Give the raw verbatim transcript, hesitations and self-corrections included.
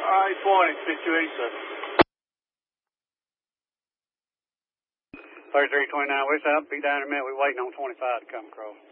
I twenty, two eighty-seven. thirty-three twenty-nine, we're out, be down in a minute. We're waiting on twenty-five to come across.